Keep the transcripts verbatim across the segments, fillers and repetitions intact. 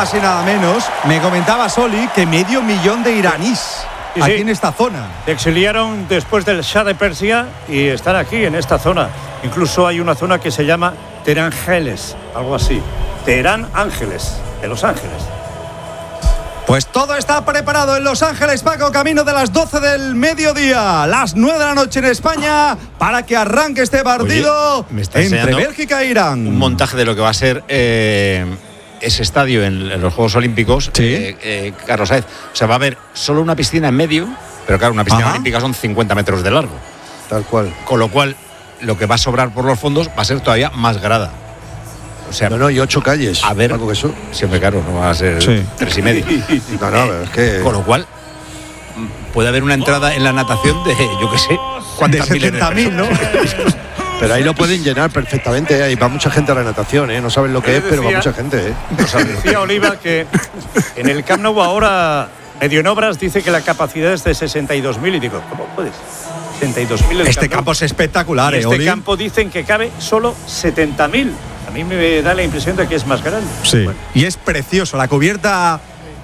más y nada menos, me comentaba Soli que medio millón de iraníes sí, aquí sí. en esta zona. Se exiliaron después del Shah de Persia y están aquí en esta zona. Incluso hay una zona que se llama Teherán Ángeles, algo así. Teherán Ángeles, de Los Ángeles. Pues todo está preparado en Los Ángeles, Paco, camino de las doce del mediodía, las nueve de la noche en España, para que arranque este partido. Oye, me está entre Bélgica e Irán. Un montaje de lo que va a ser eh, ese estadio en, en los Juegos Olímpicos, ¿Sí? eh, eh, Carlos Saez. O sea, va a haber solo una piscina en medio, pero claro, una piscina Ajá. olímpica son cincuenta metros de largo. Tal cual. Con lo cual, lo que va a sobrar por los fondos va a ser todavía más grada. O sea, No, no, y ocho calles. a ver, Algo que eso. siempre claro, no va a ser Sí. tres y medio. No, no, es que. Con lo cual, puede haber una entrada en la natación de, yo qué sé, De cuántas miles de setenta mil, ¿no? Pero ahí lo pueden llenar perfectamente. Ahí va mucha gente a la natación, ¿eh? No saben lo que Yo es, pero va decía- mucha gente, ¿eh? Nos decía Oliva que en el Camp Nou ahora, medio en obras, dice que la capacidad es de sesenta y dos mil. Y digo, ¿cómo puedes? sesenta y dos mil. Este campo es espectacular, Y ¿eh, este Oli? campo dicen que cabe solo setenta mil. A mí me da la impresión de que es más grande. Sí. Bueno, Y es precioso. La cubierta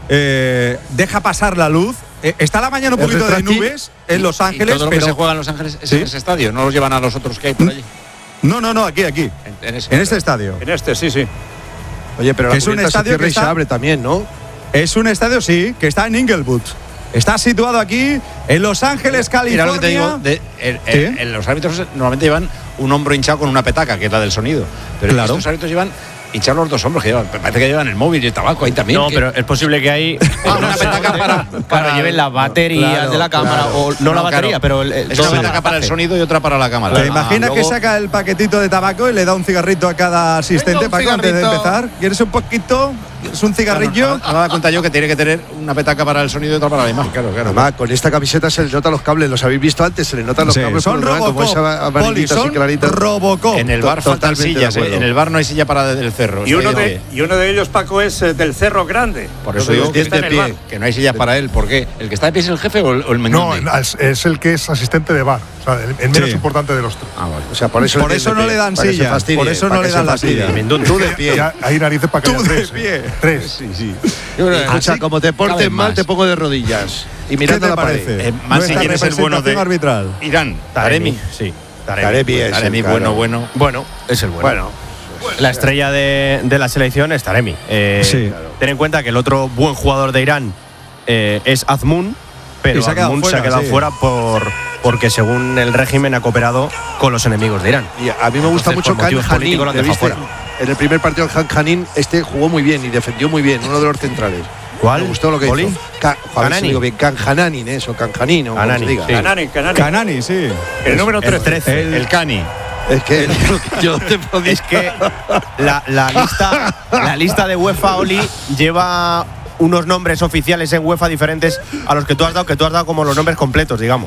eh, deja pasar la luz. Eh, está la mañana un El poquito de retráctil. nubes en Los Y Ángeles, todo lo que pero se juega en Los Ángeles es ¿Sí? en ese estadio, no los llevan a los otros que hay por allí. no, no, no, aquí, aquí, En, en ese. en este estadio. en este, sí, sí. Oye, pero Que la es un cubierta se estadio cierra que y se está- abre también, ¿no? Es un estadio, sí, que está en Inglewood. Está situado aquí en Los Ángeles, Mira California. lo que te digo, de, el- el- ¿Qué? el- los árbitros normalmente llevan un hombro hinchado con una petaca, que es la del sonido. Pero Claro. estos árbitros llevan hinchados los dos hombros, que llevan, parece que llevan el móvil y el tabaco ahí también. No, que- pero es posible que hay Ah, una petaca para, para lleven las baterías Claro, de la cámara claro. o no, la batería, claro. pero el, el- Es todo una el petaca para el montaje. sonido y otra para la cámara. ¿Te Ah, imaginas luego- que saca el paquetito de tabaco y le da un cigarrito a cada asistente, Venga, un Paco, antes de cigarrito. empezar? ¿Quieres un poquito? ¿Es un cigarrillo? No me da cuenta yo que tiene que tener una petaca para el sonido y otra para la imagen. Claro, claro. Además, con esta camiseta se les notan los cables. Los habéis visto antes, se les notan los Sí, cables. son por donde van, como Robocop. esa Poli, amarillita así son clarita. Robocop. En el bar To- faltan totalmente de sillas, eh. acuerdo. En el bar no hay silla para del cerro. Y Está uno, lleno de, y uno de ellos, Paco, es eh, del Cerro Grande. Por eso Los digo que que, está en el bar. que no hay sillas para él. ¿Por qué? ¿El que está de pie es el jefe o el, o el No, mendiante? es, es el que es asistente de bar. O sea, el, el menos Sí. importante de los tres. Ah, vale. O sea, por eso, Por le eso tienen no de le pie, dan para que se silla, fastidie, por eso para no que le se dan la fastidie. silla. Tú de pie. Ya hay narices para que Tú haya de tres. pie. ¿eh? Tres. Sí, sí. Yo creo que- Escucha, como te portes caben mal, más. te pongo de rodillas. Y ¿Qué mirando te la pared. parece? Eh, Mansi, Nuestra ¿quién es el bueno de representación arbitral? Irán? Taremi. Sí. Taremi es el Taremi, claro. bueno, bueno. Bueno, es el bueno. Bueno, La estrella de, de la selección es Taremi. Eh, Sí. Ten en cuenta que el otro buen jugador de Irán eh, es Azmoun, pero Y se ha quedado Azmoun se ha fuera, quedado sí. fuera por, porque según el régimen ha cooperado con los enemigos de Irán. y a mí me gusta Entonces, mucho por Khan motivos Hanin. políticos lo han ¿Le dejado viste? fuera. En el primer partido el Han Hanin, este jugó muy bien y defendió muy bien, uno de los centrales. ¿Cuál? Me gustó lo que ¿Poli? hizo. Ka, joder, Kanani. si digo bien, Khan Hananin, eso, Khan Hanin, o como Kanani, se diga. sí. Canani, Canani. Canani, sí. El número El trece. trece. El, el Cani. Es que yo te puedo Es que la, la lista, la lista de UEFA, Oli, lleva unos nombres oficiales en UEFA diferentes a los que tú has dado, que tú has dado como los nombres completos, digamos.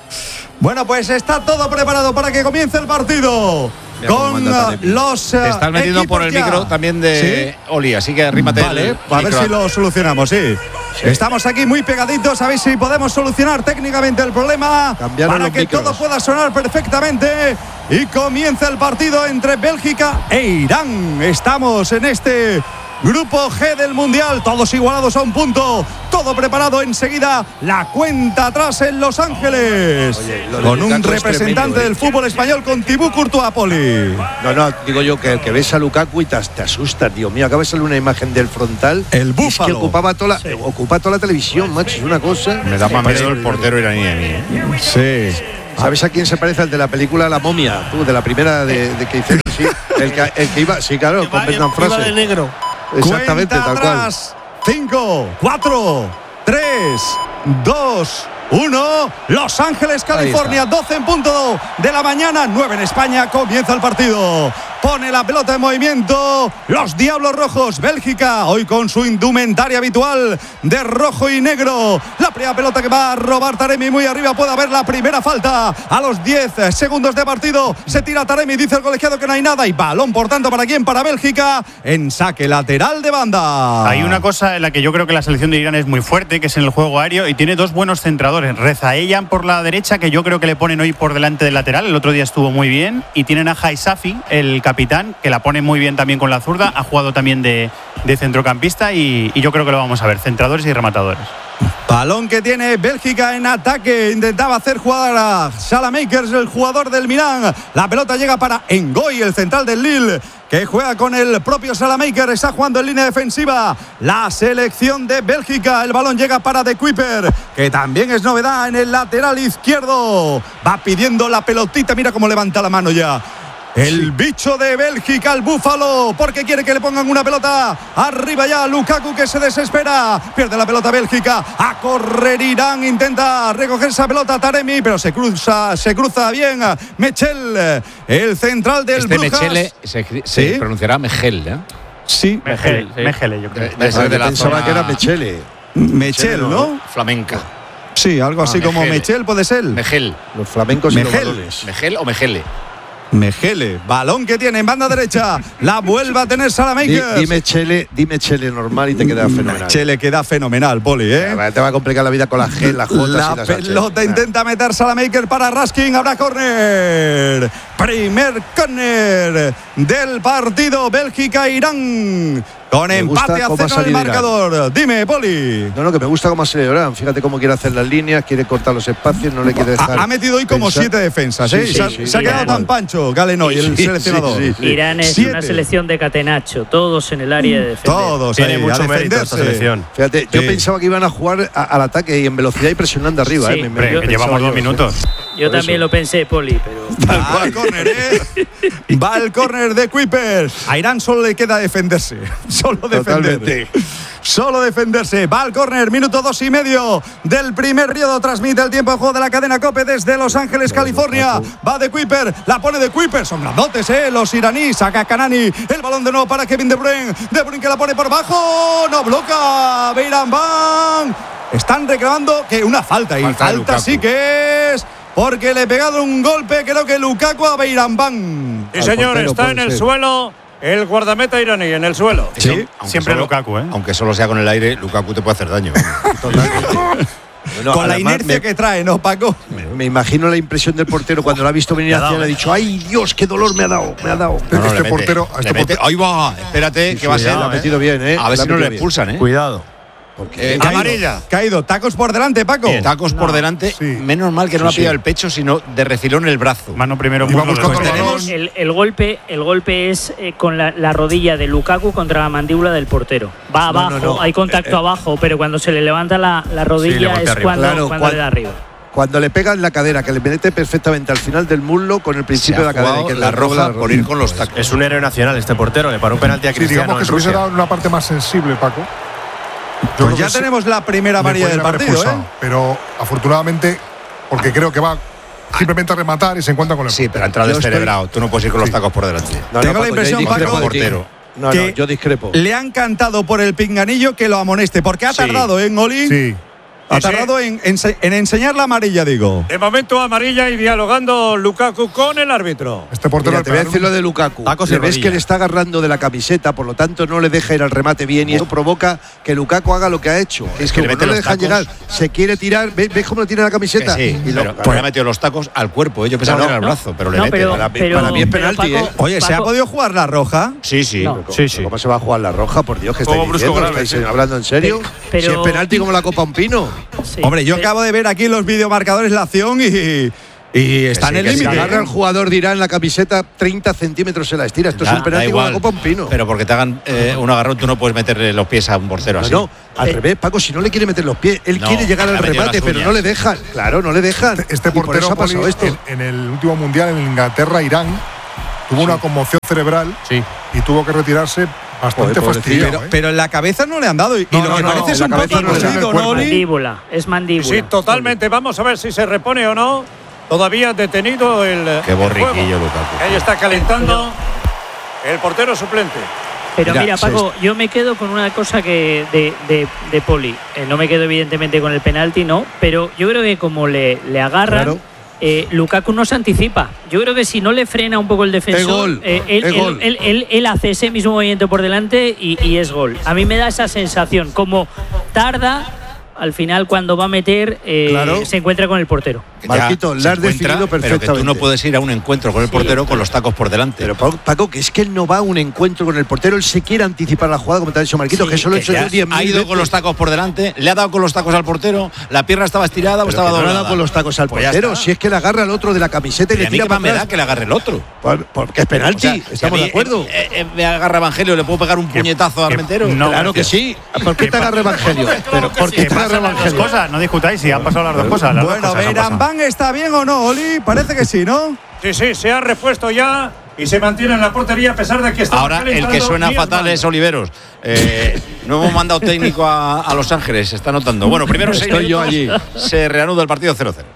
Bueno, pues está todo preparado para que comience el partido. Mira cómo Con manda uh, Taremi. los. uh, Te estás metiendo por el equipos ya. micro también de ¿Sí? Oli, así que arrímate Vale, el a ver micro. si lo solucionamos, sí. Estamos aquí muy pegaditos, a ver si podemos solucionar técnicamente el problema Cambiaron para los que micros. todo pueda sonar perfectamente y comienza el partido entre Bélgica e Irán. Estamos en este Grupo G del Mundial, todos igualados a un punto, todo preparado enseguida, la cuenta atrás en Los Ángeles. Oye, lo de con un Lukaku es representante tremendo, ¿eh? del fútbol español, con Thibaut Courtois, Poli. No, no, digo yo que el que ves a Lukaku y te, te asustas, Dios mío. Acaba de salir una imagen del frontal. El y es que búfalo. ocupaba toda la, ocupa toda la televisión, macho. Es una cosa. Me da más Parece- miedo el portero iraní a mí, ¿eh? Sí. ¿Sabes a quién se parece? El de la película La Momia, tú, de la primera de, de que hicieron, sí. El que, el que iba, sí, claro, con Brendan Fraser. negro. Exactamente, Cuenta tal cual. atrás. cinco, cuatro, tres, dos, uno. Los Ángeles, California, doce en punto de la mañana, nueve en España. Comienza el partido. Pone la pelota en movimiento. Los Diablos Rojos, Bélgica, hoy con su indumentaria habitual de rojo y negro. La primera pelota que va a robar Taremi muy arriba. Puede haber la primera falta a los diez segundos de partido. Se tira Taremi, dice el colegiado que no hay nada. Y balón, por tanto, ¿para quién? Para Bélgica, en saque lateral de banda. Hay una cosa en la que yo creo que la selección de Irán es muy fuerte, que es en el juego aéreo, y tiene dos buenos centradores. Rezaeian por la derecha, que yo creo que le ponen hoy por delante del lateral. El otro día estuvo muy bien. Y tienen a Haisafi, el capitán, que la pone muy bien también con la zurda, ha jugado también de, de centrocampista y, y yo creo que lo vamos a ver, centradores y rematadores. Balón que tiene Bélgica en ataque. Intentaba hacer jugar a Salamakers, el jugador del Milán. La pelota llega para Ngoy, el central del Lille, que juega con el propio Salamakers. Está jugando en línea defensiva la selección de Bélgica. El balón llega para De Kuiper, que también es novedad en el lateral izquierdo. Va pidiendo la pelotita. Mira cómo levanta la mano ya el sí. bicho de Bélgica, el búfalo, porque quiere que le pongan una pelota arriba ya. Lukaku, que se desespera, pierde la pelota Bélgica. A correr Irán, intenta recoger esa pelota Taremi, pero se cruza, se cruza bien Mechel, el central del este Brujas. Mechele se, se ¿Sí? pronunciará Mechel, ¿eh? Sí, Mechele, sí. Mechele, yo creo. De, de, de la Pensaba zona que era Mechele. Mechel, ¿no? Flamenca. Sí, algo así Ah, como Mechele. Mechel puede ser. Mechel. Los flamencos y los Mechel. balones. ¿Mechel o Mechele? Mechele, balón que tiene en banda derecha. La vuelve a tener Di- Salamakers. Dime Chele, dime Chele normal y te queda fenomenal. Mechele queda fenomenal, Poli, ¿eh? Te va a complicar la vida con la G, la J La y las H. pelota intenta meter Salamakers para Raskin. Habrá córner. Primer córner del partido Bélgica-Irán. Con Me empate gusta a cómo cero ha en el salido Irán. marcador. Dime, Poli. No, no, que me gusta cómo ha salido Irán. Fíjate cómo quiere hacer las líneas, quiere cortar los espacios, no le quiere dejar. Ha, ha metido hoy como pensar. siete defensas, Sí, ¿eh? sí, se ha, sí, se ha sí, quedado igual. tan pancho Galenoy, el Sí, seleccionador. sí, sí. Irán es Siete. una selección de catenacho, todos en el área de defensa. Todos Tiene ahí, mucho a mérito esta defenderse. selección. Fíjate, yo Sí. pensaba que iban a jugar a- al ataque y en velocidad y presionando arriba. Sí, ¿eh? Me- me- Hombre, que pensaba llevamos yo, dos sí. minutos. Yo Por también eso. lo pensé, Poli, pero Va al córner, ¿eh? Va el córner de Kuiper. A Irán solo le queda defenderse. Solo defender. Totalmente. Solo defenderse. Va al córner, minuto dos y medio del primer periodo. Transmite el tiempo de juego de la cadena COPE desde Los Ángeles, California. Va de Kuiper, la pone de Kuiper. Son grandotes, ¿eh? Los iraníes. Saca Kanani. El balón de nuevo para Kevin De Bruyne. De Bruyne que la pone por abajo. No bloca. Beiran Van. Están reclamando que una falta. Y Falta de falta Lukaku. sí que es. Porque le pegaron un golpe, creo que Lukaku a Beiran Van. Sí, Al señor, portero está puede en el ser. suelo el guardameta iraní, en el suelo. Sí, Aunque siempre solo- Lukaku, ¿eh? Aunque solo sea con el aire, Lukaku te puede hacer daño. Bueno, Con la además, inercia me- que trae, ¿no, Paco? Me imagino la impresión del portero cuando lo ha visto venir hacia él. Ha dicho, ¡ay, Dios, qué dolor me ha dado! Me ha dado. Es que No, no, este le portero, mete, a este le mete. portero- Ahí va, espérate, que va a Sí, ser. la ha metido bien, ¿eh? A ver La si ha no metido le bien. expulsan, ¿eh? Cuidado. Eh, Caído, Amarilla. Caído, tacos por delante, Paco. Tacos por delante, Sí. menos mal que no le ha pillado el pecho, sino de refilón el brazo. Mano primero, Iba muslo buscando después. el balón. tenemos- el, el golpe, el golpe es eh, con la, la rodilla de Lukaku contra la mandíbula del portero. Va No, abajo, no, no. hay contacto abajo, pero cuando se le levanta la, la rodilla golpea es arriba. cuando, Claro, cuando cual- le da arriba. Cuando le pegan la cadera, que le mete perfectamente al final del muslo con el Se principio ha de la cadera. jugado y que la le dobla roja por ir con los tacos. Es un héroe nacional este portero. Le paró un penalti a Sí, Cristiano digamos que en se hubiese Rusia. dado en una parte más sensible, Paco. Yo Pues creo ya que sí, tenemos la primera le amarilla del podrían haber partido, expulsado, ¿eh? Pero afortunadamente, porque creo que va simplemente a rematar y se encuentra con el Sí, pero ha entrado Yo estoy- descerebrado. Tú no puedes ir con los tacos por delante. No, no, Tengo la Paco, yo impresión, discrepo Paco, de ti. portero. No, no, que yo discrepo. Le han cantado por el pinganillo que lo amoneste, porque ha Sí. tardado en Oli. Sí. Ha Sí, sí. tardado en, en, en enseñar la amarilla, digo. De momento amarilla y dialogando Lukaku con el árbitro. Este portero Mira, al te voy a pegar decir un- lo de Lukaku. Tacos y Le ves rodilla. que le está agarrando de la camiseta, por lo tanto no le deja ir al remate bien y eso provoca que Lukaku haga lo que ha hecho. Es que que le como mete no le los dejan tacos. llegar, se quiere tirar. ¿Ves, ves cómo le tiene la Que camiseta? sí, Y lo- pero, pero le ha metido los tacos al cuerpo. ¿eh? Yo pensaba No, que era el no, brazo, pero le no, mete. pero- para, mí- pero- para mí es pero penalti, Paco- ¿eh? Oye, ¿se ha Paco- podido jugar la roja? Sí, sí. No. Sí, sí. ¿Cómo se va a jugar la roja? Por Dios, que Como estáis brusco diciendo? grave, ¿Estáis sí. hablando en serio? Pero- si es penalti como la Copa un Pino. Sí. Hombre, yo Pe- acabo de ver aquí los videomarcadores la acción y, y está sí, en el que sí, Si límite. agarra al jugador de Irán la camiseta, treinta centímetros se la estira. Esto Da- es un penalti da como la igual, Copa un Pino. Pero porque te hagan eh, un agarrón, tú no puedes meterle los pies a un portero No, así. no, al Eh, revés, Paco, si no le quiere meter los pies, él No, quiere llegar le al ha metido remate, las pero uñas. no le dejan. Claro, no le dejan. Este Y por portero eso ha pasado Poli, esto. en, en el último mundial en Inglaterra-Irán tuvo una conmoción cerebral Sí. y tuvo que retirarse bastante Joder, pobrecillo, fastidiado. Pero, ¿eh? pero en la cabeza no le han dado. Y, y No, lo no, que no, parece en es la un poco cabeza no le dan cosido, el ¿no, cuerpo. Oli? mandíbula, es mandíbula. Sí, totalmente. Vamos a ver si se repone o no. Todavía detenido el. Qué el borriquillo, juego. Lukaku. Ahí está calentando el portero suplente. Pero Mira, mira, Paco, yo me quedo con una cosa que de, de, de Poli. Eh, no me quedo evidentemente con el penalti, no, pero yo creo que como le, le agarran, Claro. eh, Lukaku no se anticipa. Yo creo que si no le frena un poco el defensor, Es gol, eh, él, es él- gol. él- él- él hace ese mismo movimiento por delante y, y es gol. A mí me da esa sensación, como tarda, al final cuando va a meter eh, Claro. se encuentra con el portero. Marquito, Ya la has se encuentra, definido pero perfectamente. que tú no puedes ir a un encuentro con el Sí. portero con los tacos por delante. Pero Paco, Paco, que es que él no va a un encuentro con el portero, él se quiere anticipar la jugada, como te ha dicho Marquito, Sí, que eso lo he que hecho ya yo diez mil ha ido veces. con los tacos por delante, le ha dado con los tacos al portero, la pierna estaba estirada o Pero estaba que no le ha doblada. dado con los tacos al Pues ya portero, está. si es que le agarra al otro de la camiseta y ¿Y le a mí tira qué para más me da atrás. que le agarre el otro? Por- Porque es penalti, O sea, si estamos a mí, de acuerdo. eh, eh, me agarra Evangelio, ¿le puedo pegar un puñetazo a que- Armentero? no, Claro que gracias. sí. ¿Por qué te agarra Evangelio? Pero ¿por qué Que te agarra pasan las dos Evangelio? cosas, no discutáis si han pasado las dos cosas. Las dos Bueno, cosas han pasado. Beirambán está bien o no, Oli, parece que sí, ¿no? Sí, sí, se ha repuesto ya y se mantiene en la portería a pesar de que está Ahora el que suena fatal es Oliveros. Eh, no hemos mandado técnico a, a Los Ángeles, se está notando. Bueno, primero seis Estoy yo minutos, se reanuda el partido cero cero.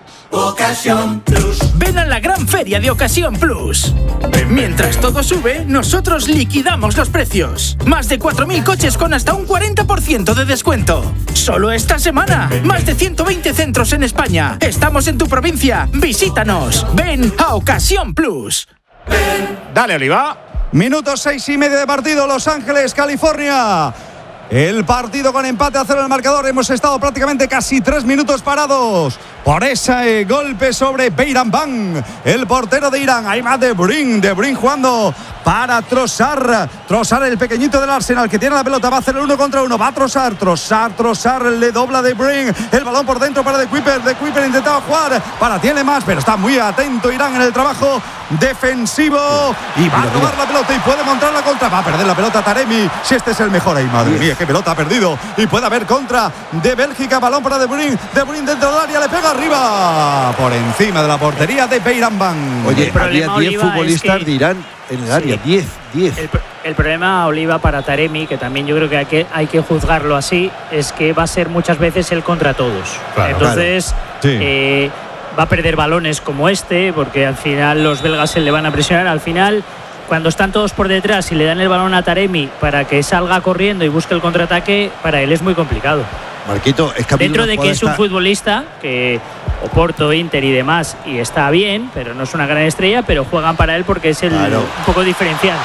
Ven a la gran feria de Ocasión Plus. Mientras todo sube, nosotros liquidamos los precios. Más de cuatro mil coches con hasta un cuarenta por ciento de descuento. Solo esta semana. Más de ciento veinte centros en España. Estamos en tu provincia. Visítanos. Ven a Ocasión Plus. Dale, Oliva. Minuto seis y medio de partido, Los Ángeles, California. El partido con empate a cero en el marcador. Hemos estado prácticamente casi tres minutos parados por ese eh, golpe sobre Beirambán, el portero de Irán. Ahí va De Bruyne, De Bruyne jugando para Trossard. Trossard, el pequeñito del Arsenal que tiene la pelota, va a hacer el uno contra uno. Va Trossard, Trossard, Trossard, le dobla De Bruyne. El balón por dentro para De Kuiper. De Kuiper intentaba jugar para tiene más, pero está muy atento Irán en el trabajo defensivo. Y va a robar la pelota y puede montar la contra. Va a perder la pelota Taremi. Si este es el mejor ahí, madre mía, qué pelota ha perdido. Y puede haber contra de Bélgica. Balón para De Bruyne. De Bruyne dentro del área, le pega arriba. Por encima de la portería de Beirambán. Oye, El problema, había diez Oliva, futbolistas es que- de Irán en el área, Sí. diez, diez. El, el problema, Oliva, para Taremi, que también yo creo que hay, que hay que juzgarlo así, es que va a ser muchas veces el contra todos. Claro, Entonces, Sí. eh, va a perder balones como este, porque al final los belgas se le van a presionar. Al final, cuando están todos por detrás y le dan el balón a Taremi para que salga corriendo y busque el contraataque, para él es muy complicado. Marquito, es que ha habido Dentro una de que jugada es un esta- futbolista que Oporto, Inter y demás, y está bien, pero no es una gran estrella, pero juegan para él porque es el Claro. un poco diferencial.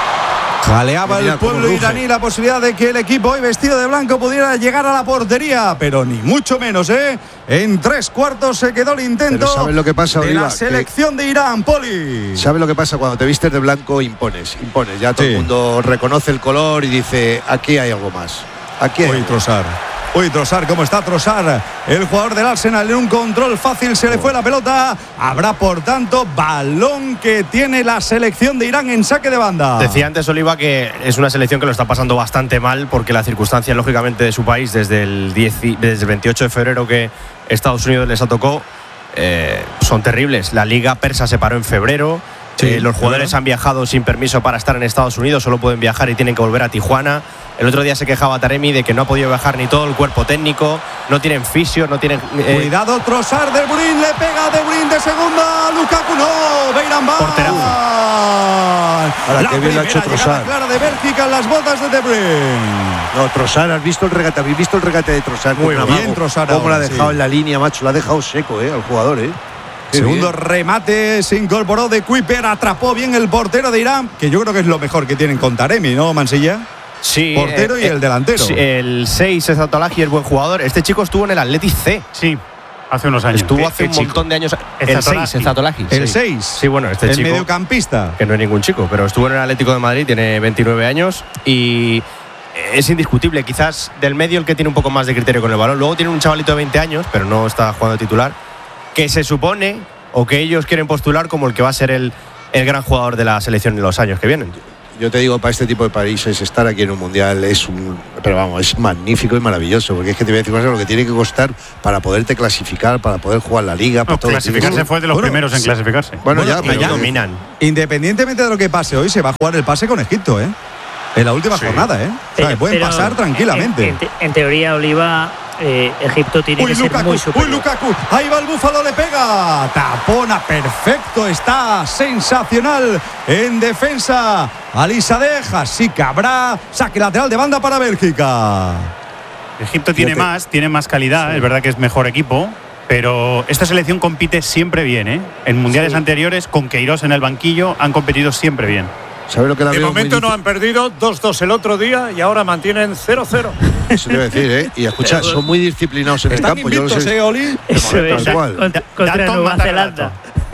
Jaleaba Mira el cómo pueblo ruge. iraní la posibilidad de que el equipo hoy vestido de blanco pudiera llegar a la portería, pero ni mucho menos, ¿eh? En tres cuartos se quedó el intento. Pero ¿sabes lo que pasa, de Oliva? la Que- selección de Irán, Poli. ¿Sabes lo que pasa? Cuando te vistes de blanco impones, impones. Ya todo Sí. el mundo reconoce el color y dice, aquí hay algo más. Aquí hay Uy, algo. Trossard. Uy, Trossard, ¿cómo está Trossard? El jugador del Arsenal en un control fácil, se le fue la pelota. Habrá, por tanto, balón que tiene la selección de Irán en saque de banda. Decía antes Oliva que es una selección que lo está pasando bastante mal porque las circunstancias, lógicamente, de su país desde el, diez, desde el veintiocho de febrero que Estados Unidos les atacó eh, son terribles. La liga persa se paró en febrero. Sí, Eh, los jugadores ¿verdad? han viajado sin permiso para estar en Estados Unidos, solo pueden viajar y tienen que volver a Tijuana. El otro día se quejaba Taremi de que no ha podido viajar ni todo el cuerpo técnico, no tienen fisio, no tienen… eh, Cuidado, Trossard, De Bruyne, le pega De Bruyne de segunda. Lukaku, no, Beirambán. Porterazo. Ahora, La qué bien lo ha hecho primera llegada Trossard. clara de Bélgica en las botas de De Bruyne. No, Trossard, ¿has visto el regate? ¿Habéis visto el regate de Trossard? Muy Con bien, Amago. Trossard ¿Cómo lo ha ahora, dejado sí. en la línea, macho? Lo ha dejado seco, ¿eh? Al jugador, ¿eh? Qué Segundo bien. remate, se incorporó De Kuiper, atrapó bien el portero de Irán, que yo creo que es lo mejor que tienen con Taremi, ¿no, Mansilla? sí, portero y el delantero. sí, el seis es Atolaji, es buen jugador. Este chico estuvo en el Athletic C. Sí, hace unos años. Estuvo ¿Qué- hace qué un chico? montón de años. El El Zatolaji. seis, el Zatolaji. El sí. seis. Sí, bueno, este el chico. mediocampista. Que no es ningún chico, pero estuvo en el Atlético de Madrid, tiene veintinueve años y es indiscutible. Quizás del medio el que tiene un poco más de criterio con el balón. Luego tiene un chavalito de veinte años, pero no está jugando de titular, que se supone o que ellos quieren postular como el que va a ser el, el gran jugador de la selección en los años que vienen. Yo te digo, para este tipo de países estar aquí en un mundial es un, pero vamos, es magnífico y maravilloso, porque es que te voy a decir cosas, lo que tiene que costar para poderte clasificar, para poder jugar la liga, para No, todo. clasificarse fue de los Bueno, primeros en sí. clasificarse. Bueno, Bueno, ya, y pero ya dominan. Independientemente de lo que pase hoy, se va a jugar el pase con Egipto, ¿eh? En la última jornada, ¿eh? O sea, que pueden Pero pasar tranquilamente. En, en te- en teoría, Oliva, eh, Egipto tiene Uy, que ser Lukaku, muy uy, superior. Lukaku, ahí va el Búfalo, le pega, tapona, perfecto, está sensacional en defensa, Alisadeh, así que habrá saque lateral de banda para Bélgica. Egipto tiene Fíjate. más, tiene más calidad, es verdad que es mejor equipo, pero esta selección compite siempre bien, ¿eh? En mundiales Sí. anteriores, con Queiroz en el banquillo, han competido siempre bien. ¿Sabes lo que la De veo momento muy no han perdido, dos dos el otro día y ahora mantienen cero cero. Eso te iba a decir, ¿eh? Y escucha, son muy disciplinados en el Están campo. Yo lo invictos, sé. ¿eh, Oli? Eso es, tal cual. contra, contra Dato Nueva mata Zelanda.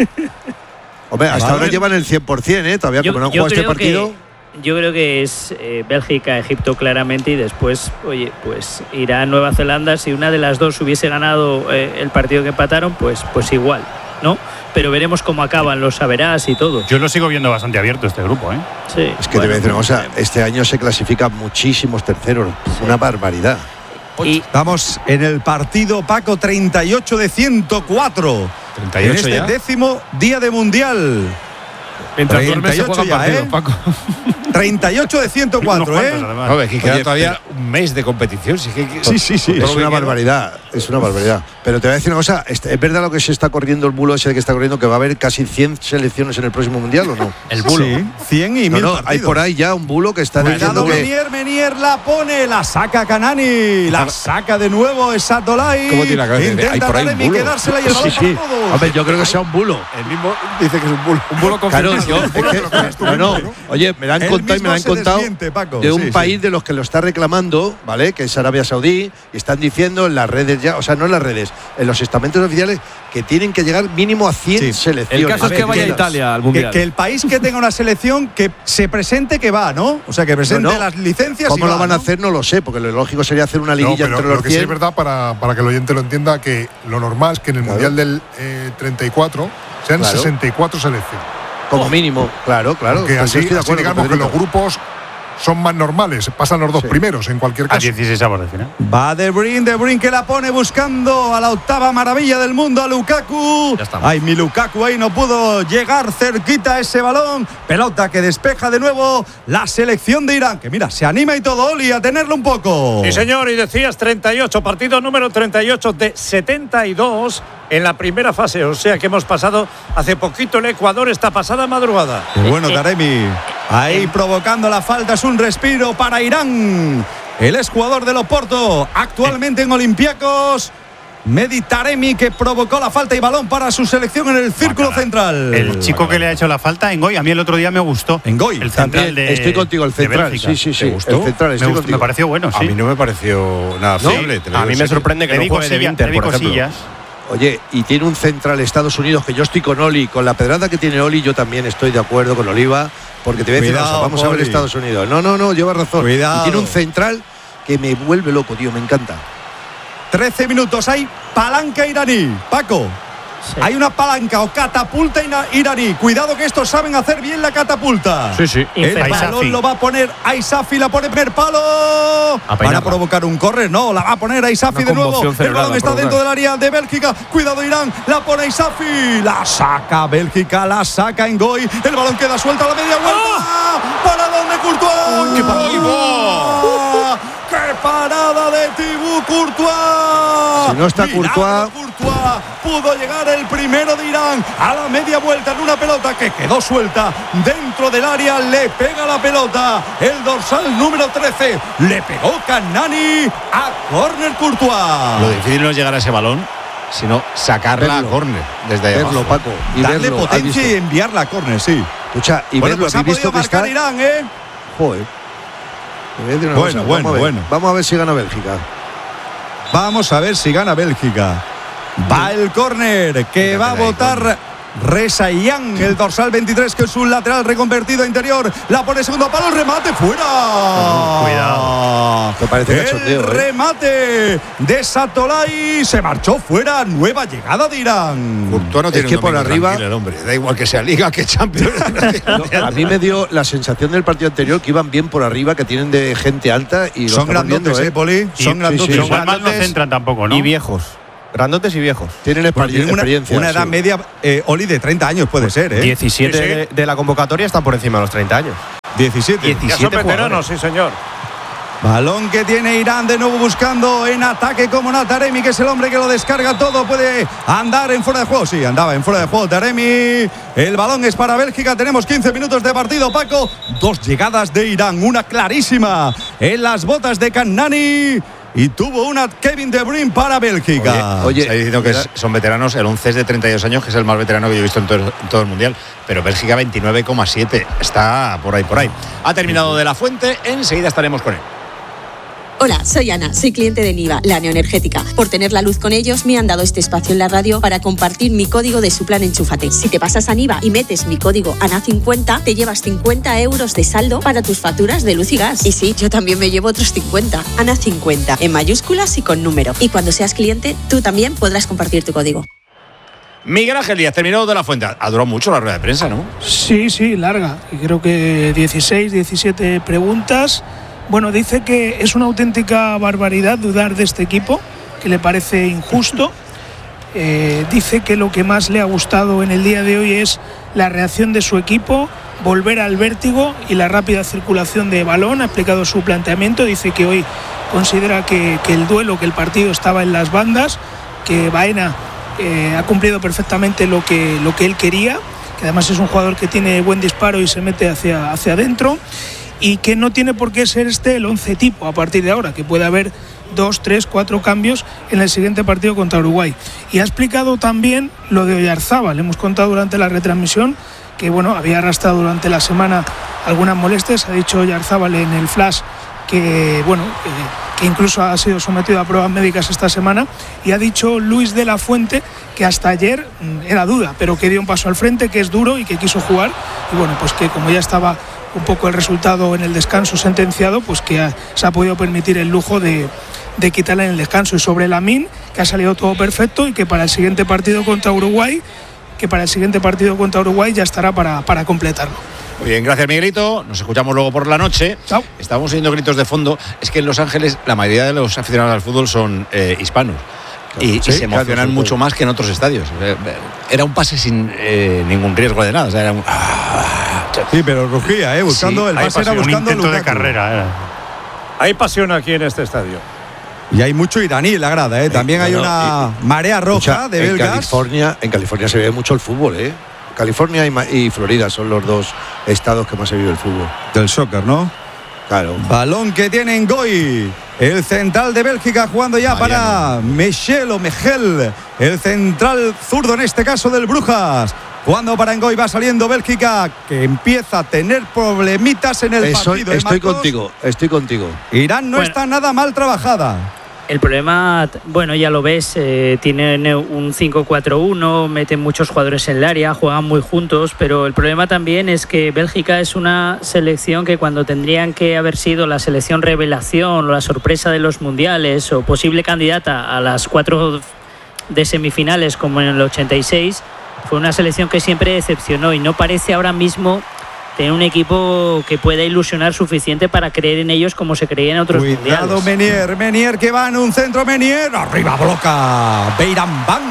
Hombre, hasta Vale. ahora llevan el cien por ciento, ¿eh? Todavía como no han yo jugado este creo partido. que, yo creo que es eh, Bélgica, Egipto claramente y después, oye, pues Irán, Nueva Zelanda. Si una de las dos hubiese ganado eh, el partido que empataron, pues, pues igual, ¿no? Pero veremos cómo acaban los saberás y todo. Yo lo sigo viendo bastante abierto este grupo, ¿eh? Sí, Es que te voy a decir una cosa, este año se clasifican muchísimos terceros, una barbaridad. Y Estamos en el partido, Paco, treinta y ocho de ciento cuatro. treinta y En ocho este ya. décimo día de Mundial. Mientras duermes se treinta y ocho juegan ya, partidos, ¿eh? Paco. treinta y ocho de ciento cuatro, Unos ¿eh? cuantos, además. No, es que queda Oye, todavía un mes de competición. Sí, que, Sí, sí, sí. Es una barbaridad, es una barbaridad. Pero te voy a decir una cosa, ¿es es verdad lo que se está corriendo el bulo ese que está corriendo, que va a haber casi cien selecciones en el próximo Mundial o no? El bulo. Sí, cien y No, mil no, partidos. hay por ahí ya un bulo que está Cuidado, diciendo que… Menier, Menier la pone, la saca Canani, la saca de nuevo Esatolai. ¿Cómo tiene la cabeza? Intenta Hay por ahí un Taremi bulo. quedársela y el balón Sí, sí. para todos. Hombre, yo creo que sea un bulo. El mismo dice que es un bulo. Un bulo Claro, confirmado. yo, es que, no, no, oye, me lo han Él contado y me lo han mismo se contado desmiente, Paco. de un Sí, país sí. de los que lo está reclamando, ¿vale? Que es Arabia Saudí, y están diciendo en las redes ya, o sea, no en las redes, en los estamentos oficiales, que tienen que llegar mínimo a cien Sí. selecciones. El caso A es ver, que vaya a que- Italia al Que, Mundial. que el país que tenga una selección que se presente que va, ¿no? O sea, que presente No, no. las licencias. ¿Cómo y lo va, van a ¿no? hacer? No lo sé, porque lo lógico sería hacer una No, liguilla pero entre lo los que sí es cien. verdad, para, para que el oyente lo entienda, que lo normal es que en el Claro. Mundial del eh, treinta y cuatro sean Claro. sesenta y cuatro selecciones. Como mínimo, claro, claro. Que pues yo así, estoy de así acuerdo digamos con que los Pedrito. grupos son más normales, pasan los dos Sí. primeros en cualquier A caso. dieciséis avos de final. Va De Bruyne, De Bruyne que la pone buscando a la octava maravilla del mundo, a Lukaku. Ya estamos. Ay, mi Lukaku ahí no pudo llegar cerquita a ese balón. Pelota que despeja de nuevo la selección de Irán, que mira, se anima y todo, Oli, a tenerlo un poco. Sí, señor, y decías treinta y ocho, partido número treinta y ocho de setenta y dos en la primera fase. O sea que hemos pasado hace poquito el Ecuador esta pasada madrugada. Qué bueno, Eh, eh, Taremi. Ahí provocando la falta, es un respiro para Irán. El exjugador del Oporto, actualmente en Olympiacos. Mehdi Taremi, que provocó la falta y balón para su selección en el círculo Bacala. central. El chico que le ha hecho la falta en Goy, a mí el otro día me gustó. En Goy, el central También de estoy contigo, el de central. Bélgica. Sí, sí, sí. ¿Te gustó? El central, Me, estoy gustó, contigo. me pareció bueno, sí. A mí no me pareció nada ¿No? fiable. te lo A digo mí en me serio. sorprende que Le no vi juegue de cosillas, Inter, le vi por ejemplo. cosillas. Oye, y tiene un central Estados Unidos, que yo estoy con Oli, con la pedrada que tiene Oli, yo también estoy de acuerdo con Oliva, porque te voy a decir, una Cuidado, cosa, vamos a ver Oli. Estados Unidos. No, no, no, lleva razón. Cuidado. Y tiene un central que me vuelve loco, tío, me encanta. trece minutos, hay palanca iraní. Paco, Sí. hay una palanca o catapulta ina- iraní. Cuidado que estos saben hacer bien la catapulta. Sí, sí. El Infernal. balón Aisafi. lo va a poner Aisafi, la pone primer palo. Van a peinarla. provocar un córner, no, la va a poner Aisafi Una de nuevo. conmoción El cerebral balón va a está provocar. dentro del área de Bélgica. Cuidado Irán, la pone Aisafi. La saca Bélgica, la saca en Goy. El balón queda suelto a la media vuelta. ¿Para dónde Courtois? ¡Qué parada! ¡Qué parada de Thibaut Courtois! Si no está Milagro Courtois. Courtois pudo llegar el primero de Irán a la media vuelta en una pelota que quedó suelta dentro del área. Le pega la pelota el dorsal número trece. Le pegó Kannani a córner Courtois. Lo difícil no es llegar a ese balón, sino sacarla Verlo. a córner desde ahí Verlo, abajo. Paco. Y Darle verlo, ¿has potencia visto? y enviarla a córner, sí. Escucha, y Bueno, verlo, pues ha ¿habéis podido visto que marcar está? Irán, ¿eh? Joder. Te voy a decir una Bueno, cosa, bueno, vamos a ver. bueno. Vamos a ver si gana Bélgica. Vamos a ver si gana Bélgica. Va el córner que va a votar Reza Yang, el dorsal veintitrés, que es un lateral reconvertido a interior. La pone segundo palo, el remate fuera. Cuidado. Te parece El cachondeo, ¿eh? remate de Satolai se marchó fuera. Nueva llegada de Irán. Courtois no Es tiene que un por domingo arriba- tranquilo, el hombre. Da igual que sea Liga que Champions. No, a mí me dio la sensación del partido anterior que iban bien por arriba, que tienen de gente alta y lo Son estamos grandotes, viendo, eh, Poli. Sí, Son sí, grandotes. sí. son Igual mal no grandotes. centran tampoco, ¿no? Y viejos. Grandotes y viejos. Tienen Bueno, exper- tienen una, experiencia. una edad sí. media, eh, Oli, de treinta años puede ser, ¿eh? diecisiete Sí, sí. De, de la convocatoria están por encima de los treinta años. diecisiete. Ya son diecisiete veteranos, sí, señor. Balón que tiene Irán de nuevo buscando en ataque como Taremi, que es el hombre que lo descarga todo. Puede andar en fuera de juego. Sí, andaba en fuera de juego Taremi. El balón es para Bélgica. Tenemos quince minutos de partido, Paco. Dos llegadas de Irán. Una clarísima en las botas de Kannani. y tuvo una Kevin De Bruyne para Bélgica. Oye, oye está diciendo que son veteranos, el once es de treinta y dos años, que es el más veterano que yo he visto en todo, en todo el Mundial, pero Bélgica veintinueve coma siete, está por ahí, por ahí. Ha terminado De La Fuente, enseguida estaremos con él. Hola, soy Ana, soy cliente de Niva, la neoenergética. Por tener la luz con ellos, me han dado este espacio en la radio para compartir mi código de su plan Enchúfate. Si te pasas a Niva y metes mi código A N A cincuenta, te llevas cincuenta euros de saldo para tus facturas de luz y gas. Y sí, yo también me llevo otros cincuenta. A N A cincuenta, en mayúsculas y con número. Y cuando seas cliente, tú también podrás compartir tu código. Miguel Ángel Díaz, terminado De La Fuente. Ha durado mucho la rueda de prensa, ¿no? Sí, sí, larga. Creo que dieciséis, diecisiete preguntas. Bueno, dice que es una auténtica barbaridad dudar de este equipo, que le parece injusto. Eh, dice que lo que más le ha gustado en el día de hoy es la reacción de su equipo, volver al vértigo y la rápida circulación de balón. Ha explicado su planteamiento. Dice que hoy considera que, que el duelo, que el partido estaba en las bandas, que Baena eh, ha cumplido perfectamente lo que, lo que él quería, que además es un jugador que tiene buen disparo y se mete hacia, hacia adentro. Y que no tiene por qué ser este el once tipo a partir de ahora, que puede haber dos, tres, cuatro cambios en el siguiente partido contra Uruguay. Y ha explicado también lo de Oyarzábal. Le hemos contado durante la retransmisión que bueno, había arrastrado durante la semana algunas molestias. Ha dicho Oyarzábal en el flash que bueno, eh, que incluso ha sido sometido a pruebas médicas esta semana. Y ha dicho Luis de la Fuente que hasta ayer era duda, pero que dio un paso al frente, que es duro y que quiso jugar. Y bueno, pues que como ya estaba un poco el resultado en el descanso sentenciado, pues que ha, se ha podido permitir el lujo de, de quitarle en el descanso. Y sobre Lamine, que ha salido todo perfecto y que para el siguiente partido contra Uruguay, que para el siguiente partido contra Uruguay ya estará para, para completarlo. Muy bien, gracias Miguelito. Nos escuchamos luego por la noche. Chao. Estamos oyendo gritos de fondo. Es que en Los Ángeles la mayoría de los aficionados al fútbol son eh, hispanos. Y, ¿sí? y se emocionan claro, mucho más que en otros estadios. Era un pase sin eh, ningún riesgo de nada. O sea, era un... Sí, pero rugía, ¿eh? Buscando sí, el pase, era buscando un intento Lukaku. de carrera. Era. Hay pasión aquí en este estadio. Y hay mucho iraní en la grada, ¿eh? También eh, hay no, una y, marea roja escucha, de belgas. En California, en California se ve mucho el fútbol, ¿eh? California y, y Florida son los dos estados que más se vive el fútbol. Del soccer, ¿no? Claro. Balón que tiene Ngoy, el central de Bélgica, jugando ya Vaya para no. Michel o Mechel, el central zurdo en este caso del Brujas. Jugando para Ngoy, va saliendo Bélgica, que empieza a tener problemitas en el Eso, partido. ¿eh, estoy Marcos? contigo, estoy contigo. Irán no bueno. está nada mal trabajada. El problema, bueno, ya lo ves, eh, tienen un cinco cuatro uno, meten muchos jugadores en el área, juegan muy juntos, pero el problema también es que Bélgica es una selección que cuando tendrían que haber sido la selección revelación o la sorpresa de los mundiales o posible candidata a las cuatro de semifinales como en el ochenta y seis, fue una selección que siempre decepcionó y no parece ahora mismo tener un equipo que pueda ilusionar suficiente para creer en ellos como se creía en otros Cuidado, mundiales. Cuidado Menier, Menier que va en un centro, Menier, arriba bloca, Beiran Ban,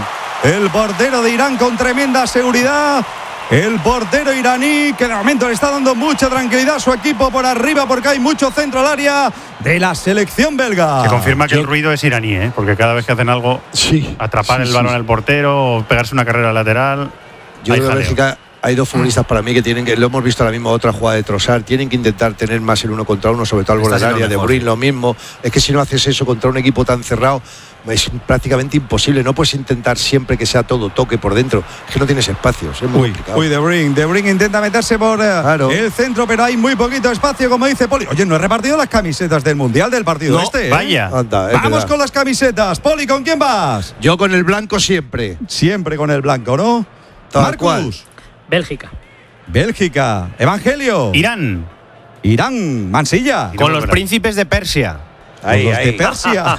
el portero de Irán con tremenda seguridad, el portero iraní que de momento le está dando mucha tranquilidad a su equipo por arriba porque hay mucho centro al área de la selección belga. Se confirma que Yo... el ruido es iraní, ¿eh? Porque cada vez que hacen algo, sí, atrapar sí, el balón sí. al portero o pegarse una carrera lateral. Yo creo que Bélgica hay dos futbolistas para mí que tienen que, lo hemos visto ahora mismo otra jugada de Trossard, tienen que intentar tener más el uno contra uno, sobre todo al borde del área, De Bruyne lo mismo. Es que si no haces eso contra un equipo tan cerrado es prácticamente imposible, no puedes intentar siempre que sea todo toque por dentro, es que no tienes espacios, es muy uy, complicado. Uy, De Bruyne, De Bruyne intenta meterse por claro. el centro, pero hay muy poquito espacio, como dice Poli. Oye, no he repartido las camisetas del Mundial del partido no, este, ¿eh? Vaya. Anda, Vamos verdad. con las camisetas. Poli, ¿con quién vas? Yo con el blanco siempre. Siempre con el blanco, ¿no? Tal Marcus. Cual. Bélgica. Bélgica. Evangelio. Irán. Irán. Mansilla. Con los príncipes de Persia. Ahí, con los ahí. de Persia.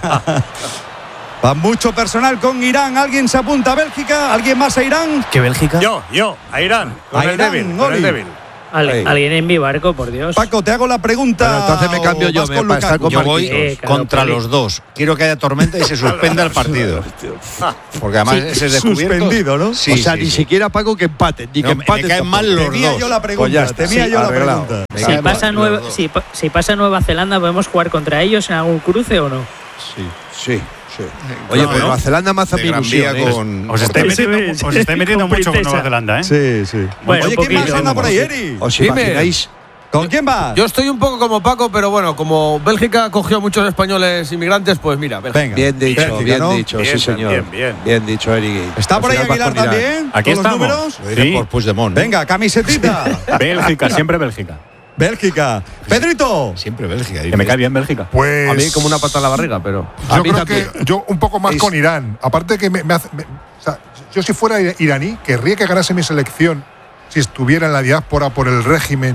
Va mucho personal con Irán. ¿Alguien se apunta a Bélgica? ¿Alguien más a Irán? ¿Qué Bélgica? Yo, yo, a Irán. Con a el Irán, débil, con el débil. Ale, alguien en mi barco, por Dios. Paco, te hago la pregunta. Bueno, entonces me cambio yo, me para estar con yo voy eh, claro, contra Poli. los dos. Quiero que haya tormenta y se suspenda el partido. Porque además sí, ese es descubierto. Suspendido, ¿no? Sí, o sea, sí, ni sí. siquiera Paco que empate, ni No, que me- empate. me caen mal los Temía dos. yo la pregunta. Pues ya está. Temía Sí, yo la arreglado. pregunta. Me Si caen pasa, mal Nueva, los dos. si, pa- si pasa Nueva Zelanda, ¿podemos jugar contra ellos en algún cruce o no? Sí, sí, sí. Oye, No, pues ¿no? Nueva Zelanda me hace De mi Gran ilusión, Vía ¿eh? con- Os estáis Eso metiendo, es. os estáis metiendo Con mucho con princesa. Nueva Zelanda, ¿eh? Sí, sí. Bueno, Oye, un ¿quién más poquito. anda por ahí, Eri? ¿Os Dime. imagináis, ¿Con quién vas? Yo estoy un poco como Paco, pero bueno, como Bélgica cogió muchos españoles inmigrantes, pues mira, Bélgica. Venga. Bien dicho, Bélgica, bien ¿no? dicho, Bien, sí señor. bien, bien. Bien dicho, Eric. ¿Está Al por ahí final vas Aguilar con Irán. también? Aquí ¿Con los estamos. números? Lo diré Sí. por Puigdemont. ¿no? Venga, camisetita. Bélgica, siempre Bélgica. Bélgica. Pedrito. Siempre Bélgica. Que me cae bien Bélgica. Pues A mí como una pata en la barriga, pero. yo A mí creo también. que yo un poco más Es- con Irán. Aparte que me, me hace. me- o sea, yo si fuera iraní, querría que ganase mi selección si estuviera en la diáspora por el régimen,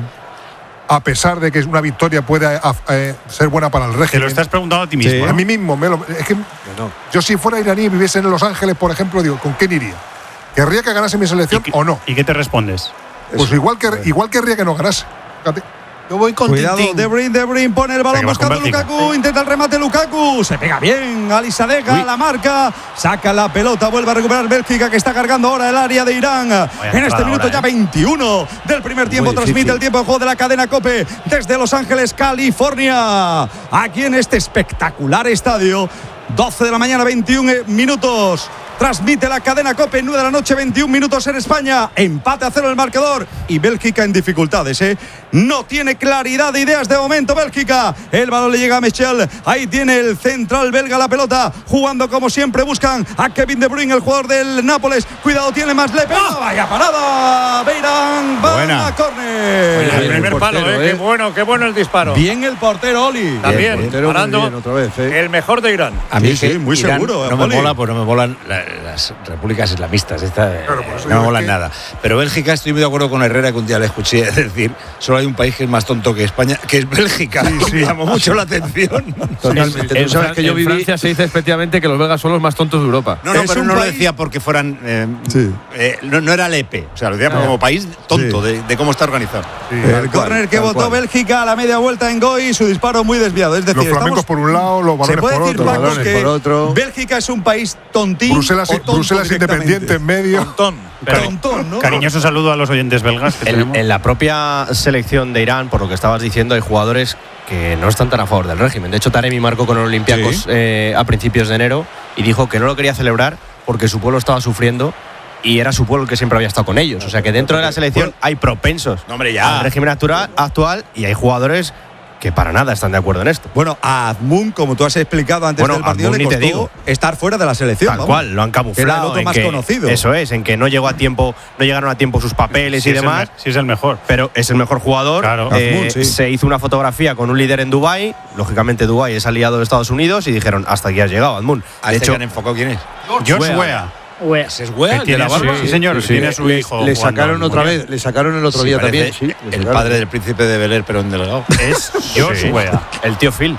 a pesar de que una victoria puede eh, ser buena para el Te lo régimen. estás preguntando a ti Sí. mismo. A ¿no? mí mismo. Me lo- es que yo si fuera iraní y viviese en Los Ángeles, por ejemplo, digo, ¿con quién iría? ¿Querría que ganase mi selección ¿Y, o no? ¿Y qué te respondes? Pues igual, que, igual querría que no ganase. Fíjate. Yo voy con Cuidado, Tintín. De Bruyne, De Bruyne pone el balón Venga, vas con buscando Bélgica. Lukaku, intenta el remate Lukaku, se pega bien, Alisadega Uy. la marca, saca la pelota, vuelve a recuperar Bélgica que está cargando ahora el área de Irán. En este entrada minuto ahora, ya eh. veintiuno del primer tiempo, difícil. transmite el tiempo de juego de la cadena COPE desde Los Ángeles, California, aquí en este espectacular estadio. doce de la mañana, veintiún minutos. Transmite la cadena COPE, nueve de la noche, veintiún minutos en España. Empate a cero el marcador y Bélgica en dificultades, ¿eh? No tiene claridad de ideas de momento Bélgica. El balón le llega a Michel. Ahí tiene el central belga la pelota. Jugando como siempre, buscan a Kevin De Bruyne, el jugador del Nápoles. Cuidado, tiene más le pega. Vaya parada. Beirán va Buena. a córner. El Bien, primer el palo, portero, eh, ¿eh? Qué bueno, qué bueno el disparo. Bien el portero Oli. También, Bien, portero muy parando bien otra vez, ¿eh? el mejor de Irán. A mí Sí, sí, que muy Irán seguro, No me Poli. mola, pues no me molan la- las repúblicas islamistas. Esta, eh, Claro, por eso no me digo molan que- nada. Pero Bélgica, estoy muy de acuerdo con Herrera, que un día le escuché decir: solo hay un país que es más tonto que España, que es Bélgica. Y me llamó mucho la atención. Totalmente. En, Tú sabes Fran- que yo en viví. Francia se dice efectivamente que los belgas son los más tontos de Europa. No, no, Es pero un no país- lo decía porque fueran. eh, Sí. eh, no, no era Lepe. O sea, lo decía como país tonto Sí. de, de cómo está organizado. El córner que tal votó cual. Bélgica a la media vuelta en Goy, su disparo muy desviado. Es decir, Los flamencos estamos- por un lado, los se balones puede por decir, otro. Paco, balones que por otro. Bélgica es un país tontín. Bruselas, o tonto Bruselas directamente. independiente en medio. Montón. Tontón, ¿no? Cariñoso saludo a los oyentes belgas que En, tenemos. en la propia selección de Irán, por lo que estabas diciendo, hay jugadores que no están tan a favor del régimen. De hecho, Taremi marcó con el Olympiacos Sí. eh, a principios de enero y dijo que no lo quería celebrar porque su pueblo estaba sufriendo y era su pueblo el que siempre había estado con ellos. O sea que dentro de la selección hay propensos No, hombre, ya. al régimen actual, actual y hay jugadores que para nada están de acuerdo en esto. Bueno, a Azmoun, como tú has explicado antes Bueno, del partido, Azmoun le ni te costó digo. estar fuera de la selección. Tal vamos. cual, lo han camuflado. Era el otro en más que- conocido. Eso es, en que no llegó a tiempo, no llegaron a tiempo sus papeles Sí y es el demás. me- sí es el mejor. Pero es el mejor jugador. Claro. Eh, Azmoun, sí. Se hizo una fotografía con un líder en Dubái. Lógicamente, Dubái es aliado de Estados Unidos y dijeron: hasta aquí has llegado, Azmoun. ¿A De este hecho, que han enfocado quién es? George Wea. Wea. Ue- ¿Ese es Wea, Que el de tiene la su- barba? sí, señor, Sí, tiene a su le, hijo. le jugando sacaron al otra Mundial. vez, le sacaron el otro Sí, día parece también. Sí, le el sacaron. padre del príncipe de Bel Air, pero en delegado. Es George Sí. Wea. el tío Phil.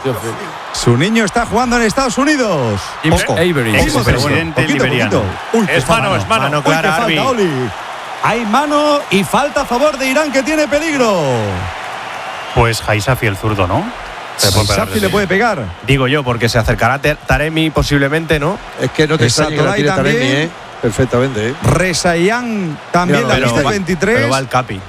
Su niño está jugando en Estados Unidos. James Poco. Avery. Poquito, Ex presidente poquito, liberiano. poquito. Uy, qué Es mano, falta. es mano. Mano Uy, clara, qué Arbi. falta, Oli. Hay mano y falta a favor de Irán que tiene peligro. Pues Haisafi el zurdo, ¿no? Se puede pegar Safi desde le puede pegar. Digo yo, porque se acercará Ter- Taremi posiblemente, ¿no? Es que no te Esa extrañe que la Tolai tire Taremi, también. ¿eh? Perfectamente, ¿eh? Resayan también Mira, la pero lista va- veintitrés. Pero va el Capi.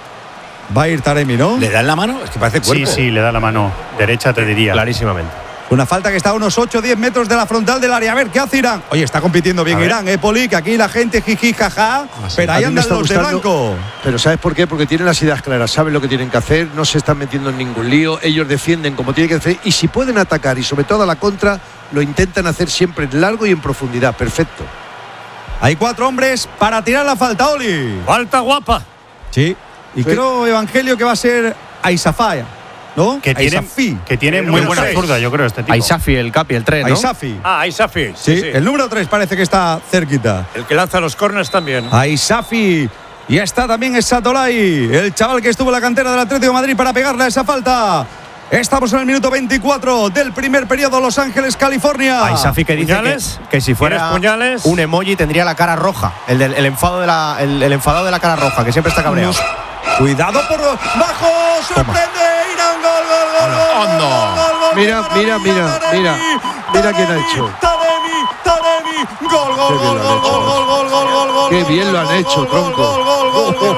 Va a ir Taremi, ¿no? ¿Le dan la mano? Es que parece Sí, cuerpo. sí, le da la mano derecha, te diría. Clarísimamente. Una falta que está a unos ocho o diez metros de la frontal del área. A ver, ¿qué hace Irán? Oye, está compitiendo bien A ver. Irán, ¿eh, Poli? Que aquí la gente jiji, jaja. Pero A ahí mí me andan está los de gustando, blanco. Pero ¿sabes por qué? Porque tienen las ideas claras, saben lo que tienen que hacer, no se están metiendo en ningún lío, ellos defienden como tienen que hacer y si pueden atacar y sobre todo a la contra, lo intentan hacer siempre en largo y en profundidad. Perfecto. Hay cuatro hombres para tirar la falta, Oli. Falta guapa. Sí. Y Sí. creo, Evangelio, que va a ser Aizafaya, ¿no? Que tiene, Aisafi. que tiene El muy número buena seis. zurda, yo creo, este tipo. Aisafi, el Capi, el tren, ¿no? Aisafi. Ah, Aisafi. Sí, Sí, sí. el número tres parece que está cerquita. El que lanza los corners también. Aisafi. Y está también Esatolai, el chaval que estuvo en la cantera del Atlético de Madrid para pegarle a esa falta. Estamos en el minuto veinticuatro del primer periodo, Los Ángeles, California. Aisafi que dice que, ¿Puñales? que si fuera ¿Tienes puñales? un emoji tendría la cara roja. El, del, el, enfado de la, el, el enfadado de la cara roja, que siempre está cabreado. Cuidado por bajo, sorprende Irán, gol, gol, gol, gol, Hondo. gol, gol, gol, Mira, qué mira, maravilla, mira, Taremi, mira. Mira quién ha Taremi, hecho. Taremi, Taremi, gol, gol, Qué bien gol, lo han gol, hecho. gol, gol, gol, gol, gol, Qué gol, bien lo han gol, hecho, gol, tronco. Gol, gol, gol, gol,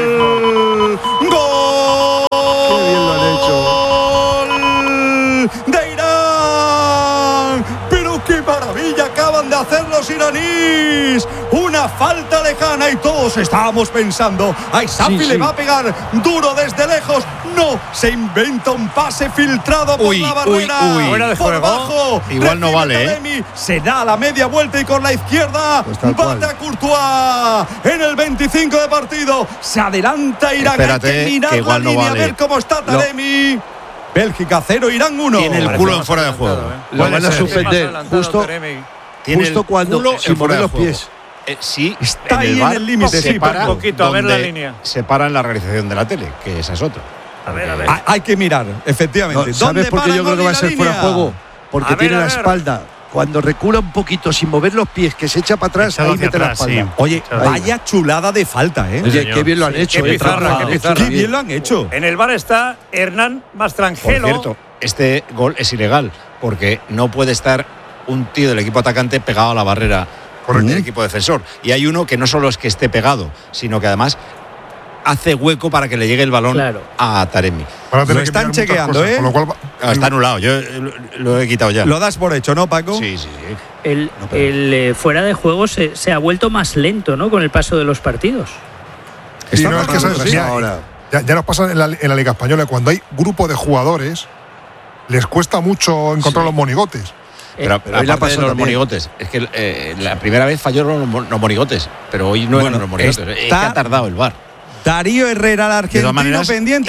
gol, gol. Qué bien lo han hecho. De Irán. Pero qué maravilla acaban de hacer los iraníes. Una una falta lejana y todos estábamos pensando, ay, Safi sí, le sí. va a pegar duro desde lejos. No, se inventa un pase filtrado por uy, la barrera, uy, uy. por juego. Bajo. Igual no vale, Taremi, ¿eh? Se da la media vuelta y con la izquierda pues bate a Courtois en el veinticinco de partido. Se adelanta Irán. Espérate, hay que mirar que igual la línea, no vale. a ver cómo está Taremi. Lo... Bélgica cero, Irán uno. Tiene el culo en fuera de juego. ¿eh? Lo van a suspender justo, justo cuando sin mover los pies. Eh, sí, está en ahí el bar, en el límite. Se para un poquito a ver la línea. Se para en la realización de la tele, que esa es otra. A ver, a ver. Hay, hay que mirar, efectivamente. No, ¿sabes por qué yo creo que va a ser fuera de juego? Porque a tiene ver, la espalda. Cuando recula un poquito sin mover los pies, que se echa para atrás, ahí mete atrás, la espalda. Sí. Oye, ahí vaya va. chulada de falta, ¿eh? Oye, qué bien lo han hecho. Qué pizarra, qué pizarra. Qué bien lo han hecho. En el bar está Hernán Mastrangelo. Por cierto, este gol es ilegal porque no puede estar un tío del equipo atacante pegado a la barrera Correcto. del equipo defensor. Y hay uno que no solo es que esté pegado, sino que además hace hueco para que le llegue el balón claro. a Taremi. Lo están chequeando, cosas, ¿eh? Con lo cual, no, está anulado, yo lo he quitado ya. Lo das por hecho, ¿no, Paco? Sí, sí. El, no, pero... el eh, fuera de juego se, se ha vuelto más lento, ¿no? Con el paso de los partidos. Sí, no, es que sabes, mira, ahora. Ya, ya nos pasa en la, en la Liga Española, cuando hay grupo de jugadores, les cuesta mucho encontrar sí. los monigotes. Pero, pero aparte la de los también. monigotes, es que eh, la primera vez falló los, los monigotes, pero hoy no bueno, eran los monigotes, está, es que ha tardado el V A R. Darío Herrera, el argentino pendiente.